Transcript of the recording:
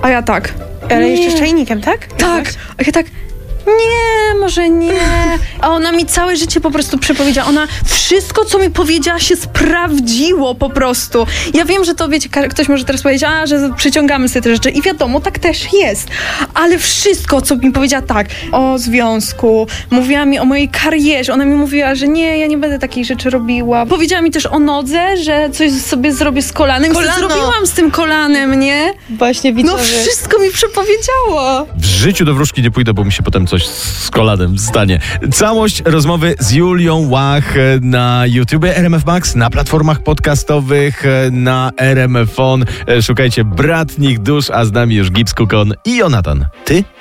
A ja tak. Ale jeszcze z czajnikiem, tak? Tak. A ja tak... Nie, może nie. A ona mi całe życie po prostu przepowiedziała. Ona wszystko, co mi powiedziała, się sprawdziło po prostu. Ja wiem, że to, wiecie, ktoś może teraz powiedzieć, że przyciągamy sobie te rzeczy. I wiadomo, tak też jest. Ale wszystko, co mi powiedziała, tak, o związku, mówiła mi o mojej karierze. Ona mi mówiła, że nie, ja nie będę takich rzeczy robiła. Powiedziała mi też o nodze, że coś sobie zrobię z kolanem. Kolano. Zrobiłam z tym kolanem, nie? Właśnie widzowie. No wszystko mi przepowiedziała. W życiu do wróżki nie pójdę, bo mi się potem coś z kolanem stanie. Całość rozmowy z Julią Łach na YouTubie RMF Max, na platformach podcastowych, na RMF On. Szukajcie Bratnich Dusz, a z nami już Gibbs Kukon i Jonatan. Ty?